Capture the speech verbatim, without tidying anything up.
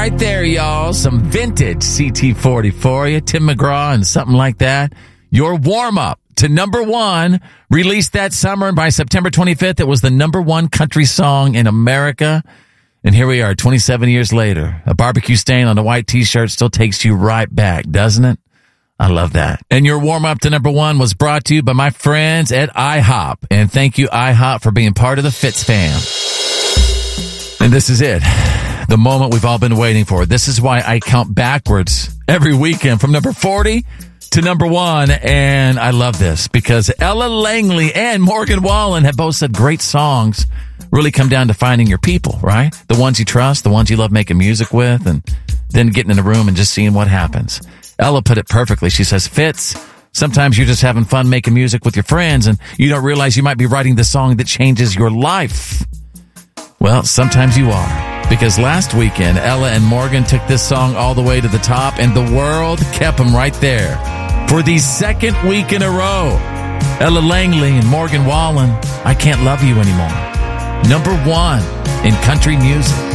right there, y'all. Some vintage C T forty for you. Tim McGraw and something like that. Your warm-up to number one, released that summer, and by September twenty-fifth, it was the number one country song in America. And here we are, twenty-seven years later. A barbecue stain on a white T-shirt still takes you right back, doesn't it? I love that. And your warm-up to number one was brought to you by my friends at IHOP. And thank you, IHOP, for being part of the Fitz fam. And this is it. The moment we've all been waiting for. This is why I count backwards every weekend from number forty to number one. And I love this because Ella Langley and Morgan Wallen have both said great songs really come down to finding your people, right? The ones you trust, the ones you love making music with, and then getting in a room and just seeing what happens. Ella put it perfectly. She says, Fitz, sometimes you're just having fun making music with your friends and you don't realize you might be writing the song that changes your life. Well, sometimes you are. Because last weekend, Ella and Morgan took this song all the way to the top and the world kept them right there. For the second week in a row, Ella Langley and Morgan Wallen, I Can't Love You Anymore. Number one in country music.